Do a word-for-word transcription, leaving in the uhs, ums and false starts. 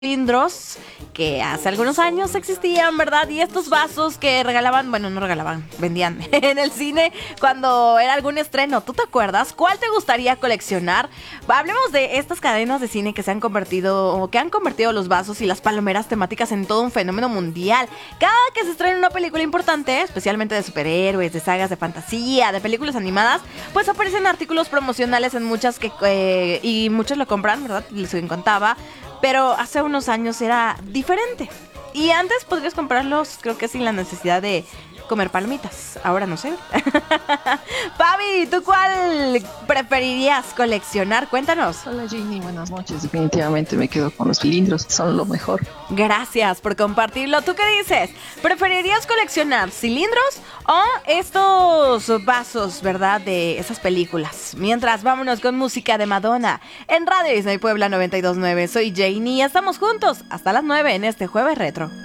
cilindros que hace algunos años existían, ¿verdad? Y estos vasos que regalaban, bueno, no regalaban, vendían en el cine cuando era algún estreno. ¿Tú te acuerdas? ¿Cuál te gustaría coleccionar? Hablemos de estas cadenas de cine que se han convertido, o que han convertido los vasos y las palomeras temáticas en todo un fenómeno mundial. Cada que se estrena una película importante, especialmente de superhéroes, de sagas de fantasía, de películas animadas, pues aparecen artículos promocionales en muchas que eh, y muchos lo compran, ¿verdad? Les contaba. Pero hace unos años era diferente. Y antes podrías comprarlos, creo que sin la necesidad de comer palomitas. Ahora no sé. Pavi, ¿tú cuál preferirías coleccionar? Cuéntanos. Hola Jenny, buenas noches. Definitivamente me quedo con los cilindros, son lo mejor. Gracias por compartirlo. ¿Tú qué dices? ¿Preferirías coleccionar cilindros o estos vasos, verdad, de esas películas? Mientras, vámonos con música de Madonna en Radio Disney Puebla noventa y dos punto nueve. Soy Jenny y estamos juntos hasta las nueve en este Jueves Retro.